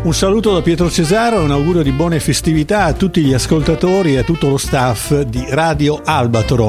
Un saluto da Pietro Cesaro e un augurio di buone festività a tutti gli ascoltatori e a tutto lo staff di Radio Albatro.